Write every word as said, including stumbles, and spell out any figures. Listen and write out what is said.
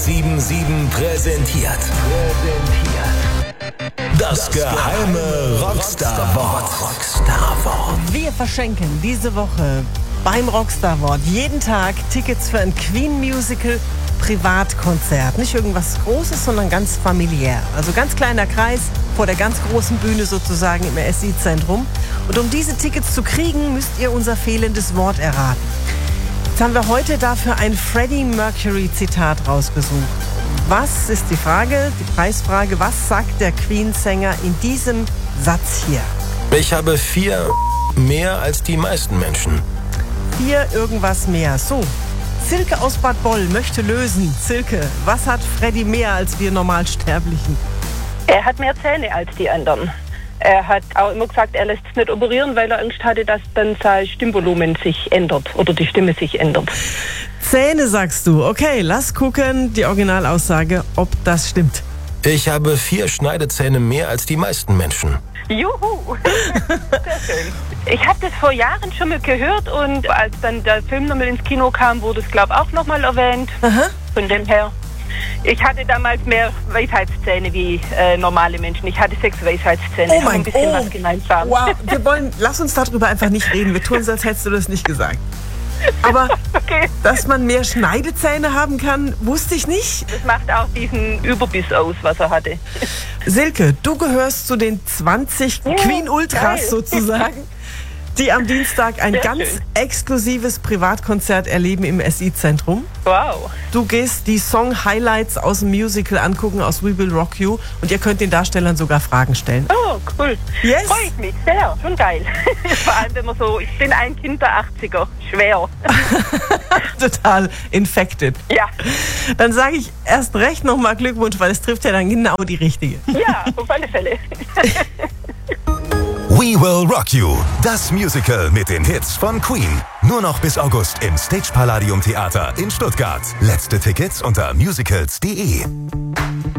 sechs sieben sieben präsentiert. Präsentiert. Das geheime Rockstar-Wort. Rockstar-Wort. Wir verschenken diese Woche beim Rockstar-Wort jeden Tag Tickets für ein Queen-Musical Privatkonzert. Nicht irgendwas Großes, sondern ganz familiär. Also ganz kleiner Kreis vor der ganz großen Bühne sozusagen im S I-Zentrum. Und um diese Tickets zu kriegen, müsst ihr unser fehlendes Wort erraten. Jetzt haben wir heute dafür ein Freddie Mercury-Zitat rausgesucht. Was ist die Frage, die Preisfrage, was sagt der Queen-Sänger in diesem Satz hier? Ich habe vier mehr als die meisten Menschen. Vier irgendwas mehr. So, Silke aus Bad Boll möchte lösen. Silke, was hat Freddie mehr als wir Normalsterblichen? Er hat mehr Zähne als die anderen. Er hat auch immer gesagt, er lässt es nicht operieren, weil er Angst hatte, dass dann sein Stimmvolumen sich ändert oder die Stimme sich ändert. Zähne sagst du. Okay, lass gucken, die Originalaussage, ob das stimmt. Ich habe vier Schneidezähne mehr als die meisten Menschen. Juhu! Sehr schön. Ich habe das vor Jahren schon mal gehört und als dann der Film nochmal ins Kino kam, wurde es, glaube ich, auch nochmal erwähnt. Aha. Von dem her. Ich hatte damals mehr Weisheitszähne wie äh, normale Menschen. Ich hatte sechs Weisheitszähne. Oh mein ein bisschen oh. was gemeinsam. Wow, wir wollen, lass uns darüber einfach nicht reden. Wir tun es, als hättest du das nicht gesagt. Aber Okay. dass man mehr Schneidezähne haben kann, wusste ich nicht. Das macht auch diesen Überbiss aus, was er hatte. Silke, du gehörst zu den zwanzig Ja, Queen Ultras geil. sozusagen, die am Dienstag ein Sehr ganz schön. exklusives Privatkonzert erleben im S I-Zentrum. Wow. Du gehst die Song-Highlights aus dem Musical angucken, aus We Will Rock You, und ihr könnt den Darstellern sogar Fragen stellen. Oh, cool. Yes. Freue ich mich sehr. Schon geil. Vor allem, wenn man so, ich bin ein Kind der achtziger. Schwer. Total infected. Ja. Dann sage ich erst recht nochmal Glückwunsch, weil es trifft ja dann genau die Richtige. Ja, auf alle Fälle. We Will Rock You, das Musical mit den Hits von Queen. Nur noch bis August im Stage Palladium Theater in Stuttgart. Letzte Tickets unter musicals punkt de.